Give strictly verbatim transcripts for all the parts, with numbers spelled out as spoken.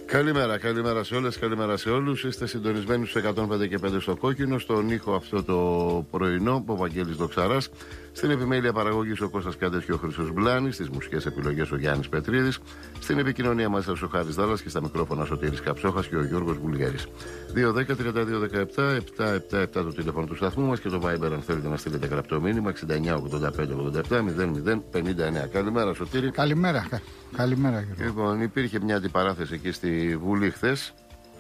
Καλημέρα, καλημέρα σε όλες, καλημέρα σε όλους. Είστε συντονισμένοι στους εκατόν πέντε και πέντε στο Κόκκινο, στον ήχο αυτό το πρωινό, ο Βαγγέλης Δοξαράς. Στην επιμέλεια παραγωγής ο Κώστας Κάντες και ο Χρυσός Μπλάνης, στις μουσικές επιλογές ο Γιάννης Πετρίδης, στην επικοινωνία μας ο Χάρης Δάλλας και στα μικρόφωνα Σωτήρης Καψόχας και ο Γιώργος Βουλγέρης. δύο δέκα τριάντα δύο δεκαεπτά επτακόσια εβδομήντα επτά το τηλέφωνο του σταθμού μας και το Viber αν θέλετε να στείλετε γραπτό μήνυμα εξήντα εννιά ογδόντα πέντε ογδόντα επτά μηδέν μηδέν πενήντα εννιά. Καλημέρα Σωτήρη. Καλημέρα. Καλημέρα Γιώργο. Λοιπόν, υπήρχε μια αντιπαράθεση εκεί στη Βουλή χθες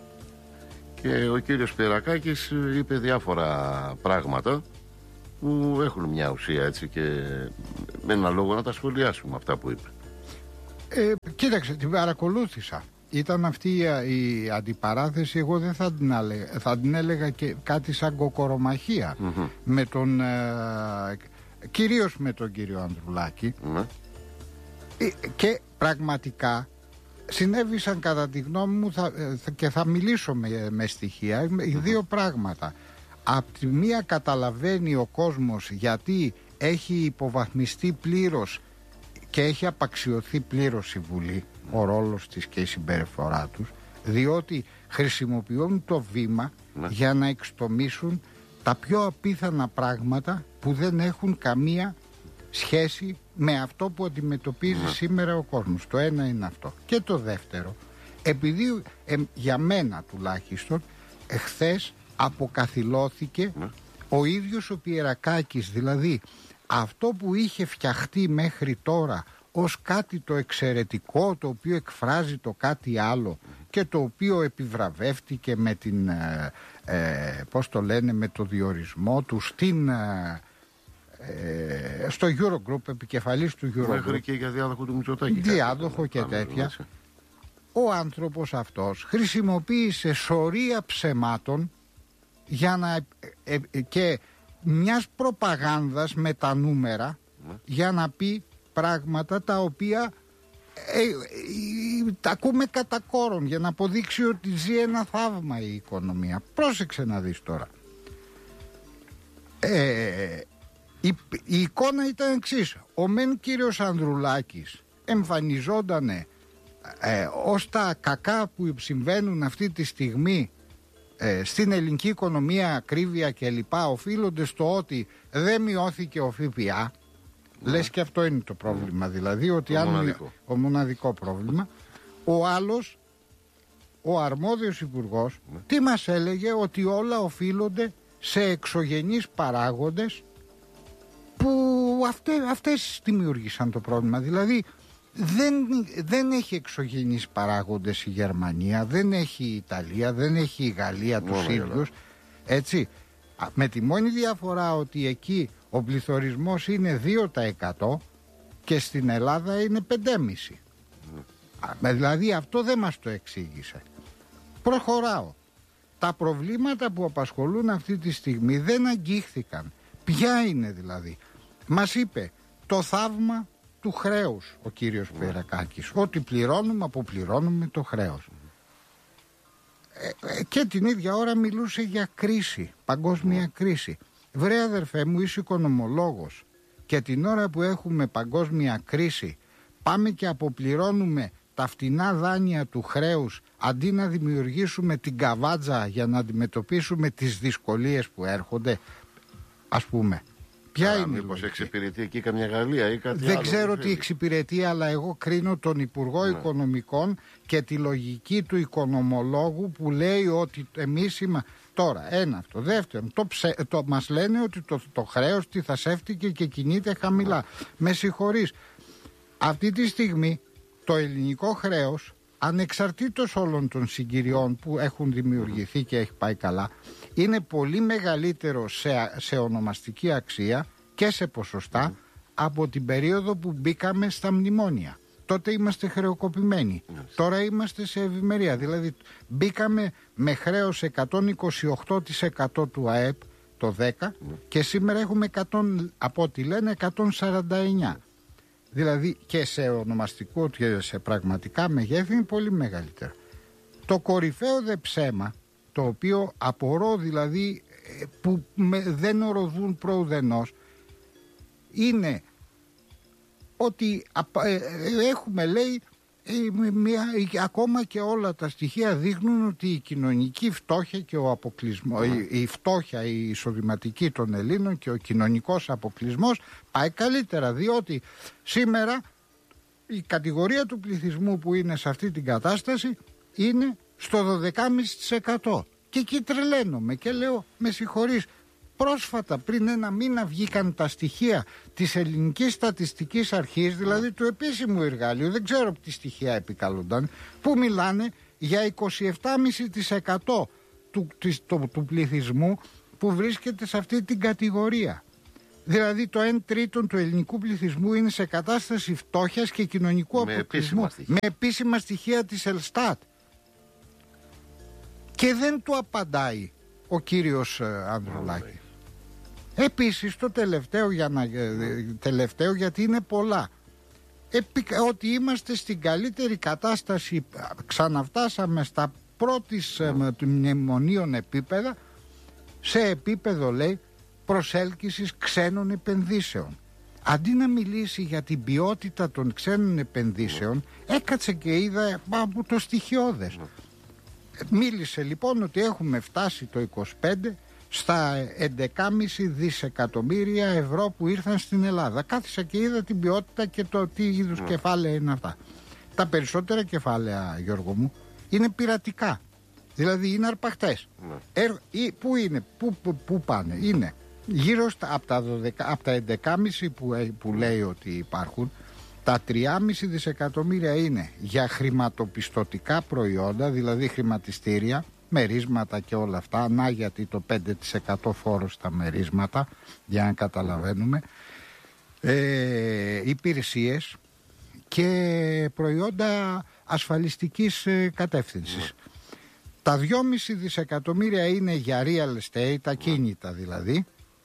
και ο κύριος Σπυρακάκης είπε διάφορα πράγματα που έχουν μια ουσία, έτσι, και με ένα λόγο να τα σχολιάσουμε αυτά που είπε. Ε, κοίταξε, την παρακολούθησα. Ήταν αυτή η αντιπαράθεση, εγώ δεν θα την, αλε, θα την έλεγα και κάτι σαν κοκορομαχία mm-hmm. με τον, ε, κυρίως με τον κύριο Ανδρουλάκη mm-hmm. ε, και πραγματικά συνέβησαν κατά τη γνώμη μου θα, και θα μιλήσω με, με στοιχεία mm-hmm. δύο πράγματα. Απ' τη μία καταλαβαίνει ο κόσμος γιατί έχει υποβαθμιστεί πλήρως και έχει απαξιωθεί πλήρως η Βουλή, ο ρόλος της και η συμπεριφορά τους, διότι χρησιμοποιούν το βήμα ναι. για να εξτομίσουν τα πιο απίθανα πράγματα που δεν έχουν καμία σχέση με αυτό που αντιμετωπίζει ναι. σήμερα ο κόσμος. Το ένα είναι αυτό. Και το δεύτερο, επειδή ε, για μένα τουλάχιστον εχθές αποκαθιλώθηκε ναι. ο ίδιος ο Πιερακάκης, δηλαδή αυτό που είχε φτιαχτεί μέχρι τώρα ως κάτι το εξαιρετικό, το οποίο εκφράζει το κάτι άλλο και το οποίο επιβραβεύτηκε με την ε, ε, πώς το λένε, με το διορισμό του στην, ε, ε, στο Eurogroup, επικεφαλής του Eurogroup, μέχρι και για διάδοχο του Μητσοτάκη, διάδοχο και τέτοια, ο άνθρωπος αυτός χρησιμοποίησε σωρία ψεμάτων για να, ε, ε, και μιας προπαγάνδας με τα νούμερα mm. για να πει πράγματα τα οποία ε, ε, ε, τα ακούμε κατά κόρον, για να αποδείξει ότι ζει ένα θαύμα η οικονομία. Πρόσεξε να δεις τώρα. Ε, η, η εικόνα ήταν εξής. Ο μεν κύριος Ανδρουλάκης εμφανιζόντανε ε, ως τα κακά που συμβαίνουν αυτή τη στιγμή Ε, στην ελληνική οικονομία, ακρίβεια και λοιπά, οφείλονται στο ότι δεν μειώθηκε ο ΦΠΑ. Ναι. Λες και αυτό είναι το πρόβλημα, ναι. δηλαδή ότι το αν μοναδικό. ο μοναδικό πρόβλημα. Ο άλλος, ο αρμόδιος υπουργός, ναι. τι μας έλεγε? Ότι όλα οφείλονται σε εξωγενείς παράγοντες που αυτές, αυτές δημιούργησαν το πρόβλημα. Δηλαδή Δεν, δεν έχει εξωγενείς παράγοντες η Γερμανία, δεν έχει η Ιταλία, δεν έχει η Γαλλία τους ίδιους, έτσι, με τη μόνη διαφορά ότι εκεί ο πληθωρισμός είναι δύο τοις εκατό και στην Ελλάδα είναι πέντε κόμμα πέντε τοις εκατό. Mm. Δηλαδή αυτό δεν μας το εξήγησε. Προχωράω. Τα προβλήματα που απασχολούν αυτή τη στιγμή δεν αγγίχθηκαν. Ποια είναι δηλαδή? Μας είπε το θαύμα του χρέους ο κύριος mm. Πιερακάκης, ότι πληρώνουμε, αποπληρώνουμε το χρέος. Ε, και την ίδια ώρα μιλούσε για κρίση, παγκόσμια mm. κρίση. Βρε αδερφέ μου, είσαι οικονομολόγος και την ώρα που έχουμε παγκόσμια κρίση πάμε και αποπληρώνουμε τα φτηνά δάνεια του χρέους αντί να δημιουργήσουμε την καβάτζα για να αντιμετωπίσουμε τις δυσκολίες που έρχονται, ας πούμε. Ποια είναι η λογική? Εξυπηρετεί εκεί καμιά Γαλλία ή κάτι Δεν άλλο? ξέρω τι εξυπηρετεί, αλλά εγώ κρίνω τον Υπουργό ναι. Οικονομικών και τη λογική του οικονομολόγου που λέει ότι εμείς είμαστε. Τώρα, ένα αυτό. Δεύτερον, το ψε... το... μας λένε ότι το, το χρέος τι θα σέφτηκε και κινείται χαμηλά. Ναι. Με συγχωρείς. Αυτή τη στιγμή το ελληνικό χρέος, ανεξαρτήτως όλων των συγκυριών που έχουν δημιουργηθεί και έχει πάει καλά, είναι πολύ μεγαλύτερο σε, σε ονομαστική αξία και σε ποσοστά mm. από την περίοδο που μπήκαμε στα μνημόνια. Τότε είμαστε χρεοκοπημένοι. Yes. Τώρα είμαστε σε ευημερία. Δηλαδή μπήκαμε με χρέος εκατόν είκοσι οκτώ τοις εκατό του ΑΕΠ το δέκα mm. και σήμερα έχουμε εκατό, από ό,τι λένε εκατόν σαράντα εννιά. Mm. Δηλαδή και σε ονομαστικό και σε πραγματικά μεγέθη είναι πολύ μεγαλύτερο. Το κορυφαίο δε ψέμα, το οποίο απορώ δηλαδή που με, δεν οροδούν προουδενός, είναι ότι ε, έχουμε λέει η, μια, η, ακόμα και όλα τα στοιχεία δείχνουν ότι η κοινωνική φτώχεια και ο αποκλεισμός, η, η φτώχεια η εισοδηματική των Ελλήνων και ο κοινωνικός αποκλεισμός πάει καλύτερα, διότι σήμερα η κατηγορία του πληθυσμού που είναι σε αυτή την κατάσταση είναι στο δώδεκα κόμμα πέντε τοις εκατό. Και εκεί τρελαίνομαι και λέω, με συγχωρείς, πρόσφατα πριν ένα μήνα βγήκαν τα στοιχεία της Ελληνικής Στατιστικής Αρχής, δηλαδή του επίσημου εργαλείου, δεν ξέρω τι στοιχεία επικαλούνταν, που μιλάνε για είκοσι επτά κόμμα πέντε τοις εκατό του, του, του, του πληθυσμού που βρίσκεται σε αυτή την κατηγορία. Δηλαδή το ένα τρίτο του ελληνικού πληθυσμού είναι σε κατάσταση φτώχειας και κοινωνικού με αποκλεισμού. Επίσημα με επίσημα στοιχεία της Ελστάτ. Και δεν του απαντάει ο κύριος Ανδρουλάκη. Επίσης το τελευταίο, για να, τελευταίο γιατί είναι πολλά, Επί, ότι είμαστε στην καλύτερη κατάσταση, ξαναφτάσαμε στα πρώτης mm. μνημονίων επίπεδα, σε επίπεδο λέει προσέλκυσης ξένων επενδύσεων. Αντί να μιλήσει για την ποιότητα των ξένων επενδύσεων, mm. έκατσε και είδα από το στοιχειώδες. Mm. Μίλησε λοιπόν ότι έχουμε φτάσει το είκοσι πέντε στα έντεκα κόμμα πέντε δισεκατομμύρια ευρώ που ήρθαν στην Ελλάδα. Κάθισα και είδα την ποιότητα και το τι είδους mm. κεφάλαια είναι αυτά. Τα περισσότερα κεφάλαια, Γιώργο μου, είναι πειρατικά. Δηλαδή είναι αρπαχτές. Mm. Ε, πού είναι, πού, πού, πού πάνε, είναι γύρω στα, από, τα δώδεκα, από τα έντεκα κόμμα πέντε που, που λέει ότι υπάρχουν, τα τρία κόμμα πέντε δισεκατομμύρια είναι για χρηματοπιστωτικά προϊόντα, δηλαδή χρηματιστήρια, μερίσματα και όλα αυτά, να γιατί το πέντε τοις εκατό φόρο στα μερίσματα, για να καταλαβαίνουμε, ε, υπηρεσίες και προϊόντα ασφαλιστικής ε, κατεύθυνσης. Mm. Τα δυόμισι δισεκατομμύρια είναι για real estate, τα κίνητα δηλαδή,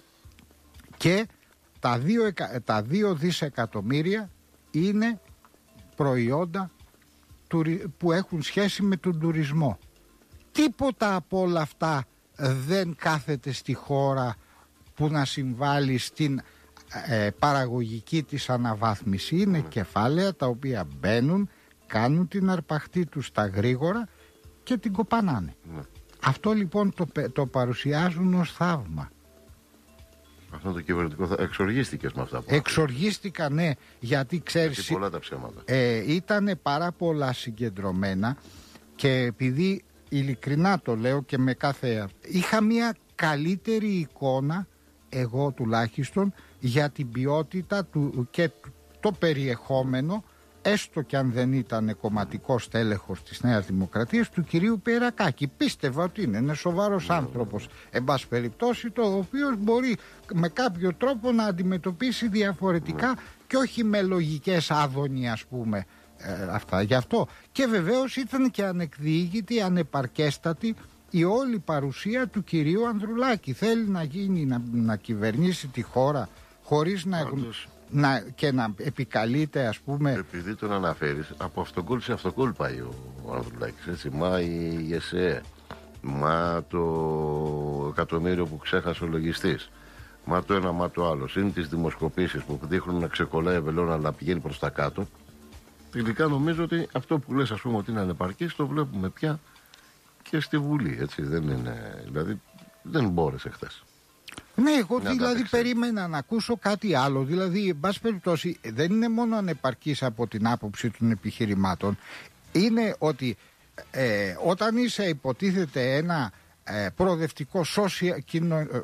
και τα δύο, τα δύο δισεκατομμύρια είναι προϊόντα που έχουν σχέση με τον τουρισμό. Τίποτα από όλα αυτά δεν κάθεται στη χώρα που να συμβάλλει στην ε, παραγωγική της αναβάθμιση. Είναι mm. κεφάλαια τα οποία μπαίνουν, κάνουν την αρπαχτή τους στα γρήγορα και την κοπανάνε. Mm. Αυτό λοιπόν το, το παρουσιάζουν ως θαύμα. Αυτό το κυβερνητικό θα... εξοργίστηκες με αυτά που Εξοργίστηκα, ναι, γιατί ξέρεις, γιατί πολλά τα ψέματα. Ε, ήτανε πάρα πολλά συγκεντρωμένα και επειδή ειλικρινά το λέω και με κάθε... είχα μια καλύτερη εικόνα, εγώ τουλάχιστον, για την ποιότητα του και το περιεχόμενο, έστω και αν δεν ήταν κομματικός τέλεχος της Νέας Δημοκρατίας, του κυρίου Περακάκη. Πίστευα ότι είναι ένας σοβαρός άνθρωπος, εν πάση περιπτώσει, το οποίος μπορεί με κάποιο τρόπο να αντιμετωπίσει διαφορετικά και όχι με λογικές άδωνοι, ας πούμε, ε, αυτά. Γι' αυτό και βεβαίως ήταν και ανεκδιήγητη, ανεπαρκέστατη η όλη παρουσία του κυρίου Ανδρουλάκη. Θέλει να γίνει, να, να κυβερνήσει τη χώρα χωρίς να έχουν... Να, και να επικαλείται, ας πούμε. Επειδή τον αναφέρεις, από αυτοκόλλ σε αυτοκόλλ πάει ο, ο Ανδρουλάκης, έτσι. Μα η ΕΣΕ, μα το εκατομμύριο που ξέχασε ο λογιστής, μα το ένα, μα το άλλο. Είναι τις δημοσκοπήσεις που δείχνουν να ξεκολλάει βελόνα αλλά πηγαίνει προς τα κάτω. Τελικά νομίζω ότι αυτό που λες, ας πούμε, ότι είναι ανεπαρκής, το βλέπουμε πια και στη Βουλή, έτσι. Δεν είναι, δηλαδή δεν μπόρεσε χθες. Ναι, εγώ να δηλαδή περίμενα να ακούσω κάτι άλλο. Δηλαδή, εν πάση περιπτώσει, δεν είναι μόνο ανεπαρκής από την άποψη των επιχειρημάτων. Είναι ότι ε, όταν είσαι, υποτίθεται, ένα ε, προοδευτικό σοσια, κοινο, ε,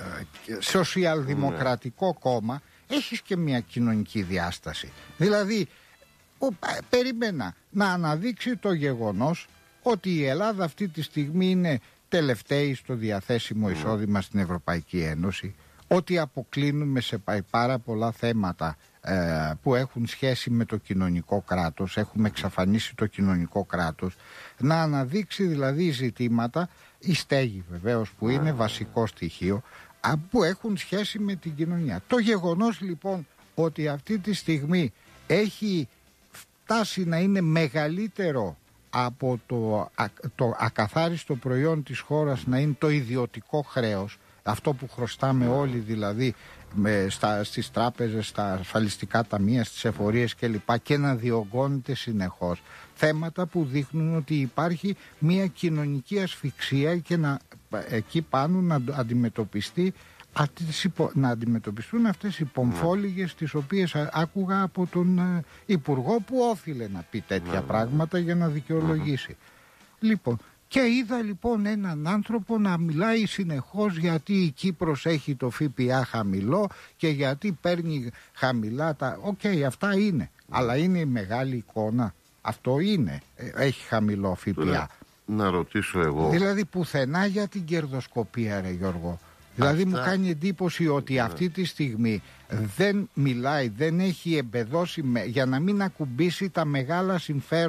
σοσιαλδημοκρατικό ναι. κόμμα, έχεις και μια κοινωνική διάσταση. Δηλαδή, ο, ε, περίμενα να αναδείξει το γεγονός ότι η Ελλάδα αυτή τη στιγμή είναι τελευταίοι στο διαθέσιμο εισόδημα στην Ευρωπαϊκή Ένωση, ότι αποκλίνουμε σε πάρα πολλά θέματα ε, που έχουν σχέση με το κοινωνικό κράτος, έχουμε εξαφανίσει το κοινωνικό κράτος, να αναδείξει δηλαδή ζητήματα, η στέγη βεβαίως που είναι βασικό στοιχείο, που έχουν σχέση με την κοινωνία. Το γεγονός λοιπόν ότι αυτή τη στιγμή έχει φτάσει να είναι μεγαλύτερο από το, το ακαθάριστο προϊόν της χώρας να είναι το ιδιωτικό χρέος, αυτό που χρωστάμε όλοι, δηλαδή με, στα, στις τράπεζες, στα ασφαλιστικά ταμεία, στις εφορίες κλπ. Και να διωγγώνεται συνεχώς. Θέματα που δείχνουν ότι υπάρχει μια κοινωνική ασφυξία και να, εκεί πάνω να αντιμετωπιστεί να αντιμετωπιστούν αυτές οι πομφόλιγες τις οποίες άκουγα από τον uh, Υπουργό που όφιλε να πει τέτοια πράγματα για να δικαιολογήσει. Λοιπόν, και είδα λοιπόν έναν άνθρωπο να μιλάει συνεχώς γιατί η Κύπρος έχει το ΦΠΑ χαμηλό και γιατί παίρνει χαμηλά τα... Οκ, okay, αυτά είναι, αλλά είναι η μεγάλη εικόνα. Αυτό είναι, έχει χαμηλό ΦΠΑ. Να ρωτήσω εγώ. Δηλαδή πουθενά για την κερδοσκοπία, ρε Γιώργο. Δηλαδή αυτά... μου κάνει εντύπωση ότι yeah. αυτή τη στιγμή δεν μιλάει, δεν έχει εμπεδώσει με, για να μην ακουμπήσει τα μεγάλα συμφέροντα.